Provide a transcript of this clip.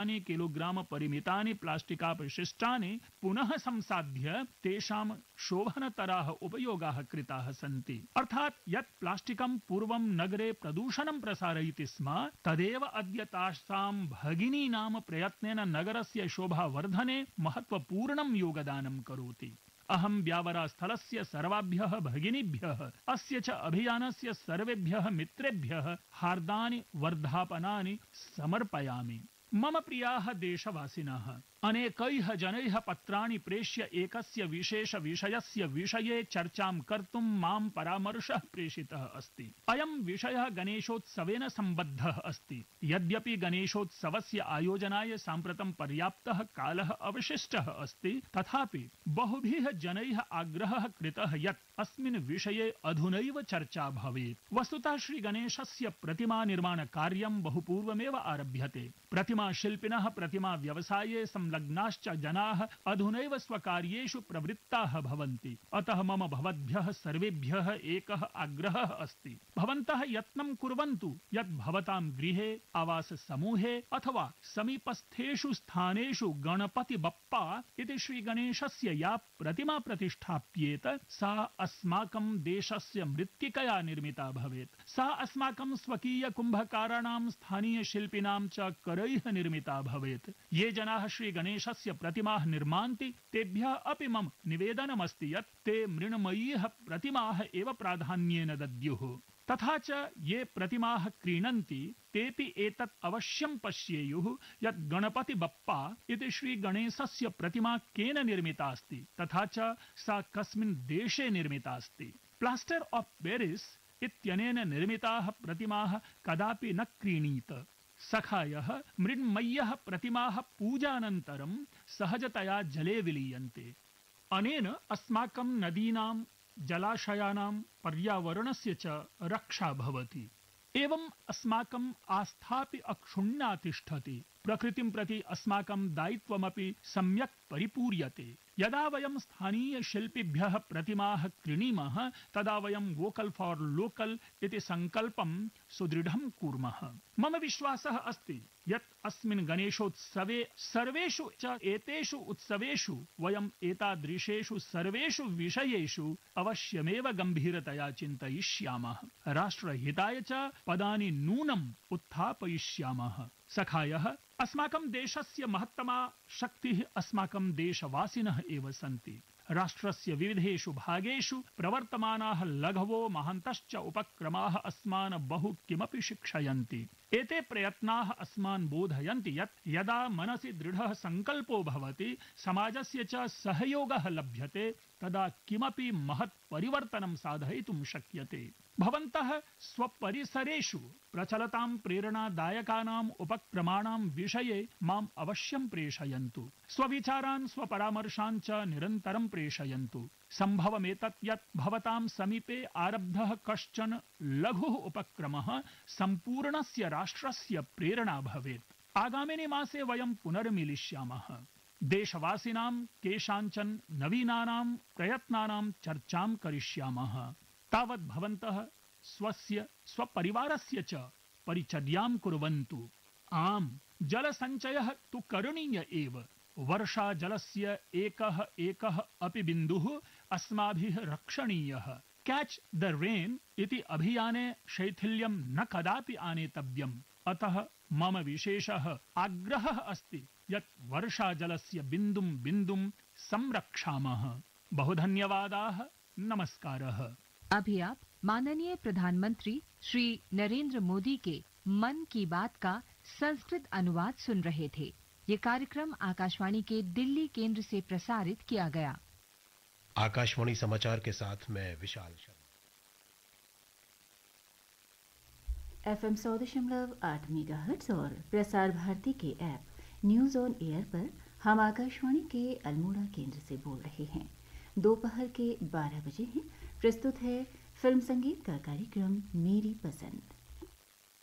Kilogram परिमितानि प्लास्टिकापशिष्टानि पुनः संसाध्य तेषां शोभनतराः उपयोगाः कृताः सन्ति। अर्थात् यत् प्लास्टिकं पूर्वं नगरे प्रदूषणं प्रसारयति स्म तदेव अद्य तासां भगिनीनां प्रयत्नेन नगरस्य शोभावर्धने महत्वपूर्णं योगदानं करोति। अहं व्यावरास्थलस्य सर्वाभ्यः भगिनीभ्यः अस्य च अभियानस्य सर्वेभ्यः मित्रेभ्यः हार्दानि वर्धापनानि समर्पयामि। मम प्रियाः देशवासिनः, अनेकैः जनैः पत्राणि प्रेष्य एकस्य विशेष विषयस्य विषये चर्चां कर्तुं मां परामर्शः प्रेषितः अस्ति। अयं विषयः गणेशोत्सवेन सम्बद्धः अस्ति। यद्यपि गणेशोत्सवस्य आयोजनाय साम्प्रतं पर्याप्तः कालः अवशिष्टः अस्ति, तथापि बहुभिः जनैः आग्रहः कृतः यत् अस्मिन् विषये अधुनैव चर्चा भवेत्। वस्तुतः श्रीगणेशस्य प्रतिमा निर्माण कार्यं बहुपूर्वमेव आरभ्यते। प्रतिमाशिल्पिनः प्रतिमा व्यवसाये संलग्नाश्च जनाः अधुनैव स्वकार्येषु प्रवृत्ताः भवन्ति। अतः मम भवद्भ्यः सर्वेभ्यः एकः आग्रहः अस्ति। भवन्तः यत्नं कुर्वन्तु यत् भवतां गृहे, आवास समूहे अथवा समीपस्थेषु स्थानेषु गणपति बप्पा इति श्रीगणेशस्य या प्रतिमा प्रतिष्ठाप्येत सा अस्माकं देशस्य मृत्तिकया निर्मिता भवेत्। सा अस्माकं स्वकीय कुम्भकाराणां, स्थानीय शिल्पिनां च करैः निर्मिता भवेत्। ये जनाः श्रीगणेशस्य प्रतिमाः निर्मान्ति तेभ्यः अपि मम निवेदनमस्ति यत् ते मृण्मयीः प्रतिमाः एव प्राधान्येन दद्युः। तथा च ये प्रतिमाः क्रीणन्ति तेपि एतत् अवश्यं पश्येयुः यत् गणपति बप्पा इति श्रीगणेशस्य प्रतिमा केन निर्मिता अस्ति, तथा च सा कस्मिन् देशे निर्मिता अस्ति। प्लास्टर ऑफ पेरिस इत्यनेन निर्मिताः प्रतिमाः कदापि न क्रीणीत। सखायः मृण्मय्यः प्रतिमाः पूजानन्तरं सहजतया जले विलीयन्ते। अनेन अस्माकं नदीनां, जलाशयानां, पर्यावरणस्य च रक्षा भवति। एवं अस्माकं आस्थापि अक्षुण्णा तिष्ठति। प्रकृतिं प्रति अस्माकं दायित्वमपि सम्यक् परिपूर्यते। यदा वयं स्थानीय शिल्पिभ्यः प्रतिमाः क्रीणीमः तदा वयं वोकल फॉर लोकल इति संकल्पं सुदृढं कुर्मः। मम विश्वासः अस्ति यत् अस्मिन् गणेशोत्सवे सर्वेषु च एतेषु उत्सवेषु वयं एतादृशेषु सर्वेषु विषयेषु अवश्यमेव गम्भीरतया चिन्तयिष्यामः। राष्ट्रहिताय च पदानि नूनम् उत्थापयिष्यामः। सखायः, अस्माकं देशस्य महत्तमा शक्तिः अस्माकं देशवासिनः एव सन्ति। राष्ट्रस्य विविधेषु भागेषु प्रवर्तमानाः लघवो महान्तश्च उपक्रमाः अस्मान् बहु किमपि शिक्षयन्ति। एते प्रयत्नाः अस्मान् बोधयन्ति यत् यदा मनसि दृढः संकल्पो भवति, समाजस्य च सहयोगः लभ्यते, तदा किमपि महत् परिवर्तनं साधयितुं शक्यते। भवन्तः स्वपरिसरेषु प्रचलतां प्रेरणादायकानाम् उपक्रमाणां विषये माम् अवश्यं प्रेषयन्तु। स्वविचारान्, स्वपरामर्शान् च निरन्तरं प्रेषयन्तु। सम्भवमेतत् यत् भवतां समीपे आरब्धः कश्चन लघुः उपक्रमः सम्पूर्णस्य राष्ट्रस्य प्रेरणा भवेत्। आगामिनि मासे वयं पुनर्मिलिष्यामः। देशवासिनां केषाञ्चन नवीनानां प्रयत्नानां चर्चां करिष्यामः। तावत् भवन्तः स्वस्य, स्वपरिवारस्य च परिचर्यां कुर्वन्तु। आम्, जलसञ्चयः तु करणीय एव। वर्षा जलस्य एकः अपि बिन्दुः अस्माभिः रक्षणीयः। कैच द रेन इति अभियाने शैथिल्यं न कदापि आनेतव्यम्। अतः मम विशेषः आग्रहः अस्ति यत् वर्षा जलस्य बिन्दुं बिन्दुं संरक्षामः। बहु धन्यवादाः। नमस्कारः। अभी आप माननीय प्रधानमंत्री श्री नरेंद्र मोदी के मन की बात का संस्कृत अनुवाद सुन रहे थे। ये कार्यक्रम आकाशवाणी के दिल्ली केंद्र से प्रसारित किया गया। आकाशवाणी समाचार के साथ मैं विशाल शर्मा। FM 100.8 मेगाहर्ट्ज और प्रसार भारती के ऐप न्यूज ऑन एयर पर हम आकाशवाणी के अल्मोड़ा केंद्र से बोल रहे हैं। दोपहर के 12 बजे हैं। प्रस्तुत है फिल्म संगीत का कार्यक्रम मेरी पसंद।